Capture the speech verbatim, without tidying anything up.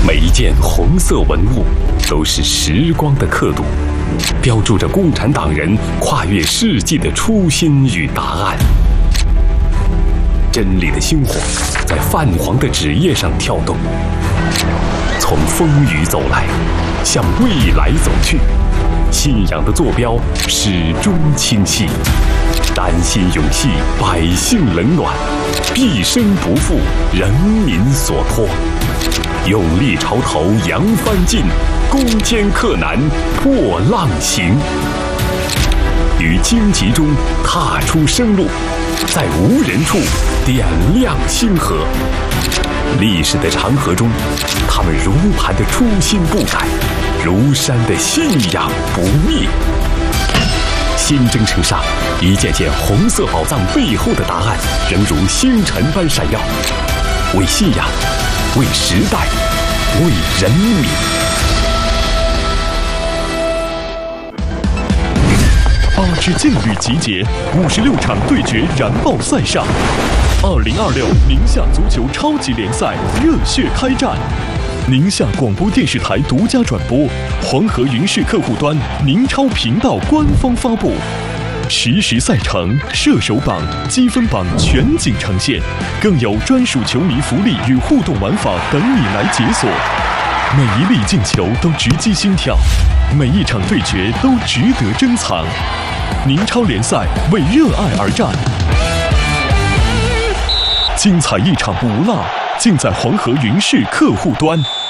每一件红色文物都是时光的刻度，标注着共产党人跨越世纪的初心与答案。真理的星火在泛黄的纸页上跳动，从风雨走来，向未来走去。信仰的坐标始终清晰，丹心永系百姓冷暖，毕生不负人民所托。勇立潮头扬帆进，攻坚克难破浪行。于荆棘中踏出生路，在无人处点亮星河。历史的长河中，他们如磐的初心不改，如山的信仰不灭。新征程上，一件件红色宝藏背后的答案，仍如星辰般闪耀。为信仰，为时代，为人民。 八支劲旅集结，五十六场对决燃爆赛上。二零二六宁夏足球超级联赛热血开战，宁夏广播电视台独家转播，黄河云视客户端、宁超频道官方发布，实时赛程、射手榜、积分榜全景呈现，更有专属球迷福利与互动玩法等你来解锁。每一粒进球都直击心跳，每一场对决都值得珍藏。宁超联赛为热爱而战，精彩一场不落，尽在黄河云视客户端。